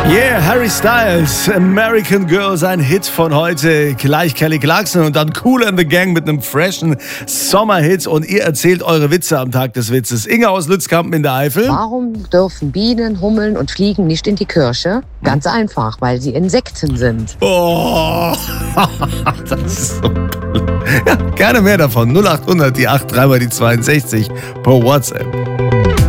Yeah, Harry Styles, American Girl, sein Hit von heute. Gleich Kelly Clarkson und dann Kool and the Gang mit einem freshen Sommerhit. Und ihr erzählt eure Witze am Tag des Witzes. Inga aus Lützkampen in der Eifel. Warum dürfen Bienen, Hummeln und Fliegen nicht in die Kirche? Ganz einfach, weil sie Insekten sind. Oh, das ist so blöd. Ja, gerne mehr davon. 0800 die 8 3 mal die 62 per WhatsApp.